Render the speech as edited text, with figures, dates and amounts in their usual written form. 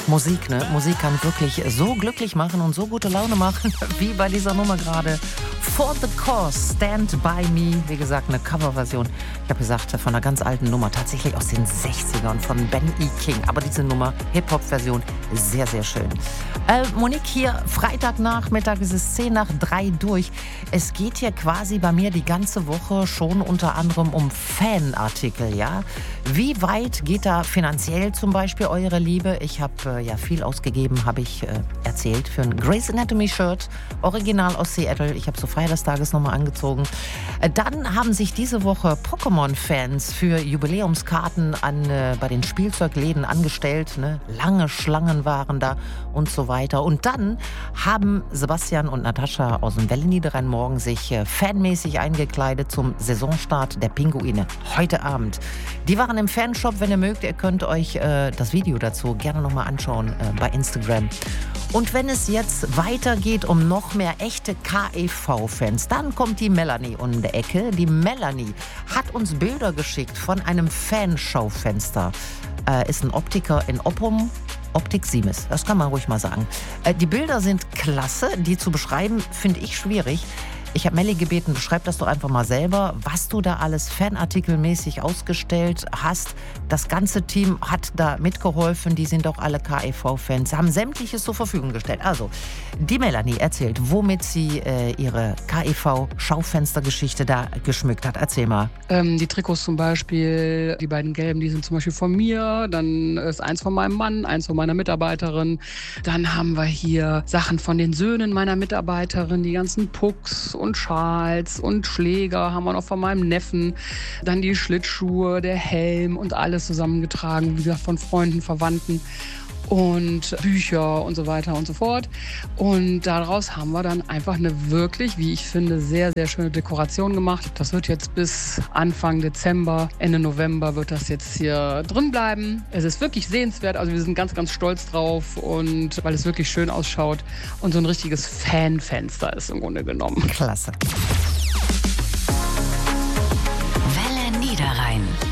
Musik, ne? Musik kann wirklich so glücklich machen und so gute Laune machen, wie bei dieser Nummer gerade. For the Cause, Stand By Me. Wie gesagt, eine Coverversion. Ich habe gesagt, von einer ganz alten Nummer, tatsächlich aus den 60ern von Ben E. King. Aber diese Nummer, Hip-Hop-Version, sehr, sehr schön. Monique hier, Freitagnachmittag, es ist 2:10 durch. Es geht hier quasi bei mir die ganze Woche schon unter anderem um Fanartikel, ja? Wie weit geht da finanziell zum Beispiel eure Liebe? Ich habe ja viel ausgegeben, habe ich erzählt, für ein Grey's Anatomy Shirt, original aus Seattle. Ich habe so Feier des Tages nochmal angezogen. Dann haben sich diese Woche Pokémon-Fans für Jubiläumskarten bei den Spielzeugläden angestellt. Ne? Lange Schlangen waren da und so weiter. Und dann haben Sebastian und Natascha aus dem Welle-Niederrhein-Morgen sich fanmäßig eingekleidet zum Saisonstart der Pinguine. Heute Abend. Die waren im Fanshop, wenn ihr mögt. Ihr könnt euch das Video dazu gerne nochmal anschauen bei Instagram. Und wenn es jetzt weitergeht um noch mehr echte KEV-Fans, dann kommt die Melanie um die Ecke. Die Melanie hat uns Bilder geschickt von einem Fanschaufenster. Ist ein Optiker in Oppum. Optik Siemens, das kann man ruhig mal sagen. Die Bilder sind klasse, die zu beschreiben finde ich schwierig. Ich habe Melli gebeten, beschreib das doch einfach mal selber, was du da alles fanartikelmäßig ausgestellt hast. Das ganze Team hat da mitgeholfen, die sind auch alle KEV-Fans, haben sämtliches zur Verfügung gestellt. Also, die Melanie erzählt, womit sie ihre KEV-Schaufenstergeschichte da geschmückt hat. Erzähl mal. Die Trikots zum Beispiel, die beiden gelben, die sind zum Beispiel von mir. Dann ist eins von meinem Mann, eins von meiner Mitarbeiterin. Dann haben wir hier Sachen von den Söhnen meiner Mitarbeiterin, die ganzen Pucks und Schals und Schläger haben wir noch von meinem Neffen. Dann die Schlittschuhe, der Helm und alles zusammengetragen, wie gesagt, von Freunden, Verwandten und Bücher und so weiter und so fort. Und daraus haben wir dann einfach eine wirklich, wie ich finde, sehr, sehr schöne Dekoration gemacht. Das wird jetzt bis Anfang Dezember, Ende November wird das jetzt hier drin bleiben. Es ist wirklich sehenswert, also wir sind ganz, ganz stolz drauf und weil es wirklich schön ausschaut und so ein richtiges Fanfenster ist im Grunde genommen. Klasse. Welle Niederrhein.